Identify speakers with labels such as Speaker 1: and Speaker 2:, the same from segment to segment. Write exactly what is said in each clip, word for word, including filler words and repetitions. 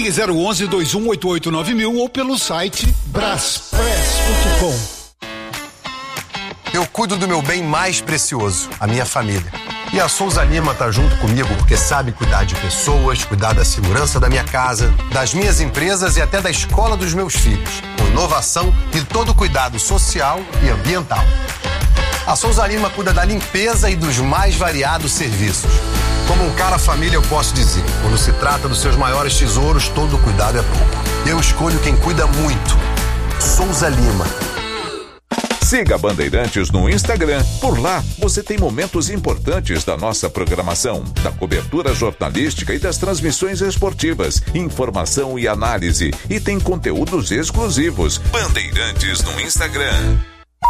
Speaker 1: Ligue zero onze, dois um oito oito nove mil ou pelo site braspress ponto com.
Speaker 2: Eu cuido do meu bem mais precioso, a minha família. E a Souza Lima tá junto comigo porque sabe cuidar de pessoas, cuidar da segurança da minha casa, das minhas empresas e até da escola dos meus filhos, com inovação e todo o cuidado social e ambiental. A Souza Lima cuida da limpeza e dos mais variados serviços. Como um cara família, eu posso dizer, quando se trata dos seus maiores tesouros, todo cuidado é pouco. Eu escolho quem cuida muito. Souza Lima.
Speaker 3: Siga a Bandeirantes no Instagram. Por lá, você tem momentos importantes da nossa programação, da cobertura jornalística e das transmissões esportivas, informação e análise. E tem conteúdos exclusivos. Bandeirantes no Instagram.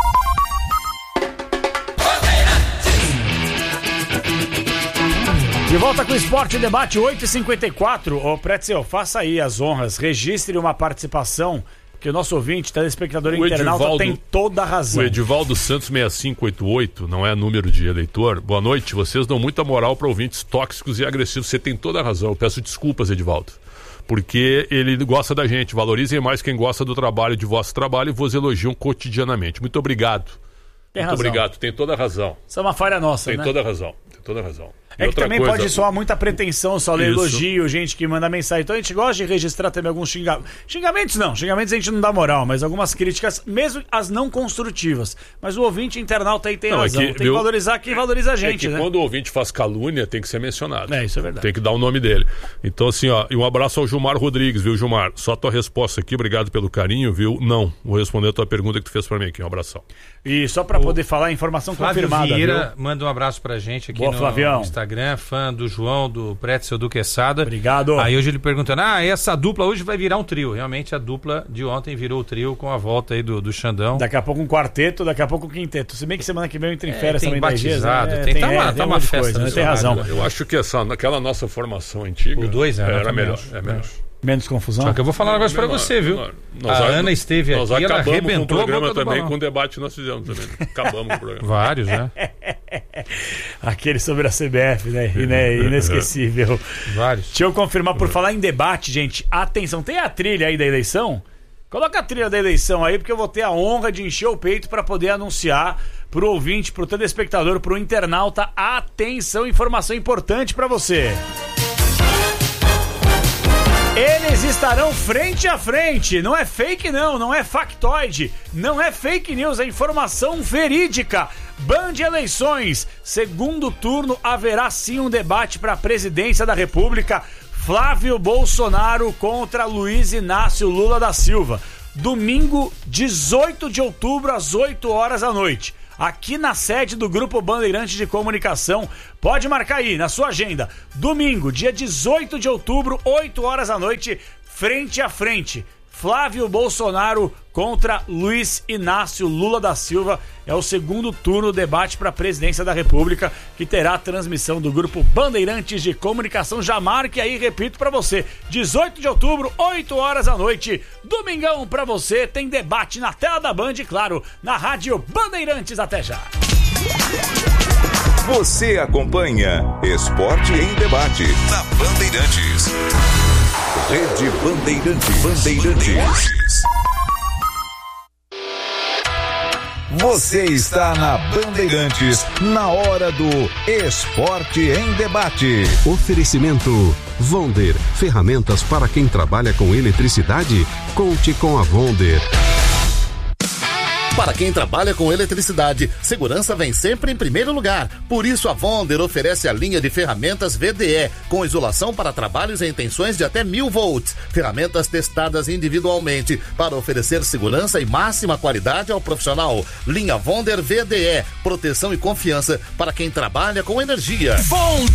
Speaker 4: De volta com o Esporte Debate oito e cinquenta e quatro. Ô, Pretzel, faça aí as honras. Registre uma participação, que o nosso ouvinte, telespectador e internauta, Edivaldo, tem toda a razão.
Speaker 5: O Edivaldo Santos sessenta e cinco oitenta e oito, não é número de eleitor. Boa noite, vocês dão muita moral para ouvintes tóxicos e agressivos. Você tem toda a razão. Eu peço desculpas, Edivaldo. Porque ele gosta da gente. Valorizem mais quem gosta do trabalho, de vosso trabalho, e vos elogiam cotidianamente. Muito obrigado.
Speaker 4: Tem
Speaker 5: Muito
Speaker 4: razão.
Speaker 5: obrigado, tem toda a razão.
Speaker 4: Isso é uma falha nossa,
Speaker 5: tem
Speaker 4: né?
Speaker 5: Tem toda a razão, tem toda a razão. E
Speaker 4: é que também
Speaker 5: coisa,
Speaker 4: pode soar muita pretensão, só ler
Speaker 5: Isso.
Speaker 4: elogio, gente que manda mensagem. Então a gente gosta de registrar também alguns xingamentos. Xingamentos não, xingamentos a gente não dá moral, mas algumas críticas, mesmo as não construtivas. Mas o ouvinte internauta aí tem
Speaker 5: não,
Speaker 4: razão.
Speaker 5: é que,
Speaker 4: tem
Speaker 5: meu,
Speaker 4: que valorizar quem valoriza a gente,
Speaker 5: é que
Speaker 4: né?
Speaker 5: Quando o ouvinte faz calúnia, tem que ser mencionado.
Speaker 4: É, isso é verdade.
Speaker 5: Tem que dar o nome dele. Então, assim, ó, e um abraço ao Gilmar Rodrigues, viu, Gilmar? Só a tua resposta aqui, obrigado pelo carinho, viu? Não, vou responder a tua pergunta que tu fez pra mim aqui. Um abração.
Speaker 4: E só pra o poder falar, informação
Speaker 6: Flávio
Speaker 4: confirmada,
Speaker 6: Vieira
Speaker 4: viu?
Speaker 6: manda um abraço pra gente aqui
Speaker 4: Boa,
Speaker 6: no,
Speaker 4: Flavião.
Speaker 6: no Instagram, fã do João, do Pretzel, do Quesada.
Speaker 4: Obrigado.
Speaker 6: Aí hoje ele perguntando, ah, essa dupla hoje vai virar um trio. Realmente a dupla de ontem virou o trio com a volta aí do, do Xandão.
Speaker 4: Daqui a pouco um quarteto, daqui a pouco um quinteto. Se bem que semana que vem eu entro em
Speaker 6: É,
Speaker 4: férias
Speaker 6: tem
Speaker 4: também da Igreja,
Speaker 6: batizado,
Speaker 4: né?
Speaker 6: tem- tá
Speaker 4: é,
Speaker 6: uma-
Speaker 4: tem
Speaker 6: tá
Speaker 4: um
Speaker 6: uma
Speaker 4: monte de
Speaker 6: festa
Speaker 4: coisa, né?
Speaker 6: nesse
Speaker 4: Tem razão.
Speaker 6: horário.
Speaker 5: Eu acho que essa, aquela nossa formação antiga
Speaker 6: O dois, né?
Speaker 5: era
Speaker 6: Eu
Speaker 5: melhor.
Speaker 6: também
Speaker 5: É
Speaker 6: acho.
Speaker 5: melhor.
Speaker 4: Menos confusão.
Speaker 6: Só que eu vou falar um negócio pra
Speaker 5: Menor,
Speaker 6: você, viu?
Speaker 5: menor.
Speaker 6: A
Speaker 5: Nós-
Speaker 6: Ana esteve
Speaker 5: nós
Speaker 6: aqui, ela
Speaker 5: acabamos com o
Speaker 6: arrebentou a
Speaker 5: programa
Speaker 6: boca do
Speaker 5: também,
Speaker 6: balão.
Speaker 5: com o debate que nós fizemos também. Acabamos com o programa.
Speaker 6: Vários, né?
Speaker 4: Aquele sobre a C B F, né? Ine- Inesquecível.
Speaker 6: Vários.
Speaker 4: Deixa eu confirmar, por falar em debate, gente. Atenção, tem a trilha aí da eleição? Coloca a trilha da eleição aí, porque eu vou ter a honra de encher o peito para poder anunciar pro ouvinte, pro telespectador, pro internauta. Atenção, informação importante para você. Eles estarão frente a frente. Não é fake não, não é factoide, não é fake news, é informação verídica. Band Eleições, segundo turno haverá sim um debate para a presidência da República. Flávio Bolsonaro contra Luiz Inácio Lula da Silva. Domingo, dezoito de outubro, às oito horas da noite. Aqui na sede do Grupo Bandeirantes de Comunicação. Pode marcar aí na sua agenda. Domingo, dia dezoito de outubro, oito horas da noite, frente a frente. Flávio Bolsonaro contra Luiz Inácio Lula da Silva. É o segundo turno do debate para a presidência da República, que terá a transmissão do Grupo Bandeirantes de Comunicação. Já marque aí, repito para você, dezoito de outubro, oito horas da noite, domingão para você. Tem debate na tela da Band e, claro, na Rádio Bandeirantes. Até já.
Speaker 3: Você acompanha Esporte em Debate na Bandeirantes. Rede Bandeirantes. Bandeirantes. Você está na Bandeirantes, na hora do Esporte em Debate.
Speaker 7: Oferecimento Vonder, ferramentas para quem trabalha com eletricidade. Conte com a Vonder.
Speaker 8: Para quem trabalha com eletricidade, segurança vem sempre em primeiro lugar. Por isso, a Vonder oferece a linha de ferramentas V D E, com isolação para trabalhos em tensões de até mil volts. Ferramentas testadas individualmente para oferecer segurança e máxima qualidade ao profissional. Linha Vonder V D E, proteção e confiança para quem trabalha com energia.
Speaker 9: Vonder!